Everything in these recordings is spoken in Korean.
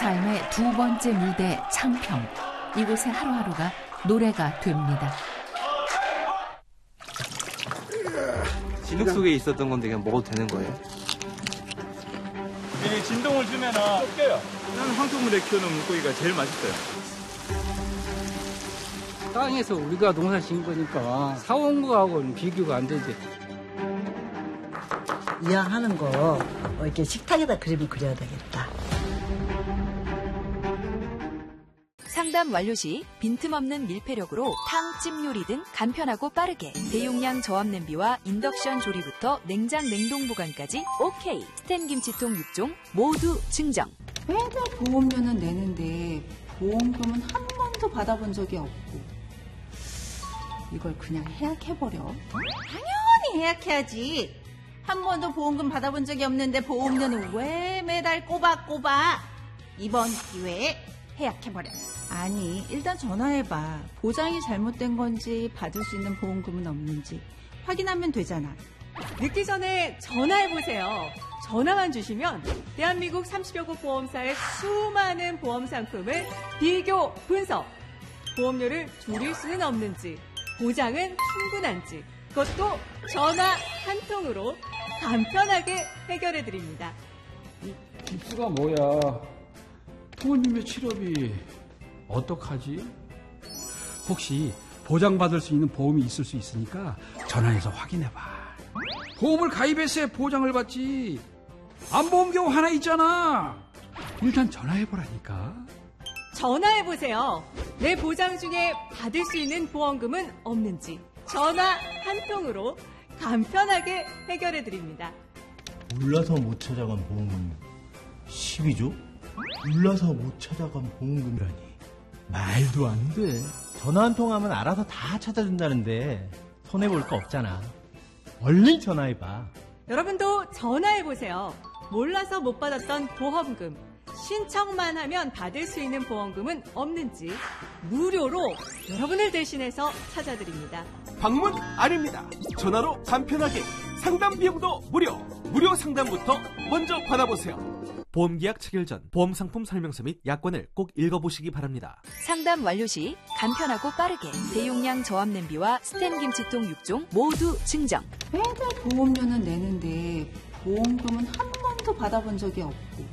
삶의 두 번째 무대 창평. 이곳의 하루하루가 노래가 됩니다. 진흙 속에 있었던 건데 그냥 먹어도 되는 거예요? 이 진동을 주면 쫓겨요. 저는 황토물에 키우는 물고기가 제일 맛있어요. 땅에서 우리가 농사 지은 거니까 사온 거하고는 비교가 안 되지. 이왕하는 거 이렇게 식탁에다 그림을 그려야 되겠다. 상담 완료 시 빈틈없는 밀폐력으로 탕, 찜 요리 등 간편하고 빠르게 대용량 저압 냄비와 인덕션 조리부터 냉장 냉동 보관까지 오케이. 스텐 김치통 6종 모두 증정. 매달 보험료는 내는데 보험금은 한 번도 받아본 적이 없고 이걸 그냥 해약해버려? 당연히 해약해야지. 한 번도 보험금 받아본 적이 없는데 보험료는 왜 매달 꼬박꼬박? 이번 기회에 해약해버려. 아니, 일단 전화해봐. 보장이 잘못된 건지 받을 수 있는 보험금은 없는지 확인하면 되잖아. 늦기 전에 전화해보세요. 전화만 주시면 대한민국 30여 곳 보험사의 수많은 보험 상품을 비교 분석. 보험료를 줄일 수는 없는지, 보장은 충분한지, 그것도 전화 한 통으로 간편하게 해결해드립니다. 입수가 뭐야? 부모님의 치료비 어떡하지? 혹시 보장받을 수 있는 보험이 있을 수 있으니까 전화해서 확인해봐. 보험을 가입했어야 보장을 받지. 안 보험 경우 하나 있잖아. 일단 전화해보라니까. 전화해보세요. 내 보장 중에 받을 수 있는 보험금은 없는지 전화 한 통으로 간편하게 해결해드립니다. 몰라서 못 찾아간 보험금 12조? 몰라서 못 찾아간 보험금이라니 말도 안 돼. 전화 한 통 하면 알아서 다 찾아준다는데 손해볼 거 없잖아. 얼른 전화해봐. 여러분도 전화해보세요. 몰라서 못 받았던 보험금, 신청만 하면 받을 수 있는 보험금은 없는지 무료로 여러분을 대신해서 찾아드립니다. 방문 아닙니다. 전화로 간편하게 상담 비용도 무료 상담부터 먼저 받아보세요. 보험계약 체결 전 보험상품 설명서 및 약관을 꼭 읽어보시기 바랍니다. 상담 완료 시 간편하고 빠르게 대용량 저압 냄비와 스텐 김치통 6종 모두 증정. 매달 보험료는 내는데 보험금은 한 번도 받아본 적이 없고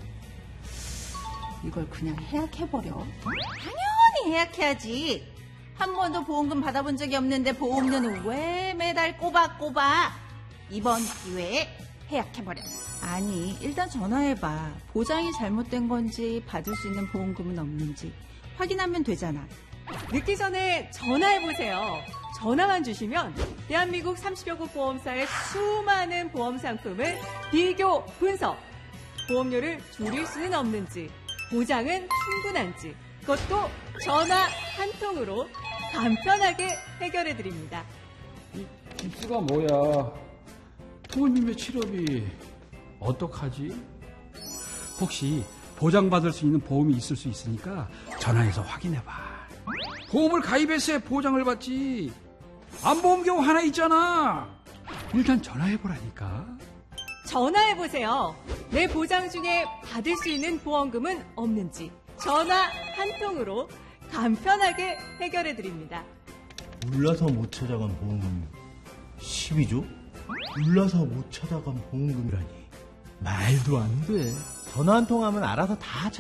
이걸 그냥 해약해버려? 당연히 해약해야지. 한 번도 보험금 받아본 적이 없는데 보험료는 왜 매달 꼬박꼬박? 이번 기회에 해약해버려. 아니, 일단 전화해봐. 보장이 잘못된 건지 받을 수 있는 보험금은 없는지 확인하면 되잖아. 늦기 전에 전화해보세요. 전화만 주시면 대한민국 30여 곳 보험사의 수많은 보험 상품을 비교 분석. 보험료를 줄일 수는 없는지, 보장은 충분한지, 그것도 전화 한 통으로 간편하게 해결해드립니다. 입수가 뭐야? 부모님의 치료비 어떡하지? 혹시 보장받을 수 있는 보험이 있을 수 있으니까 전화해서 확인해봐. 보험을 가입했어야 보장을 받지. 안 보험 경우 하나 있잖아. 일단 전화해보라니까. 전화해보세요. 내 보장 중에 받을 수 있는 보험금은 없는지 전화 한 통으로 간편하게 해결해드립니다. 몰라서 못 찾아간 보험금 12조? 몰라서 못 찾아간 보험금이라니 말도 안 돼. 전화 한 통 하면 알아서 다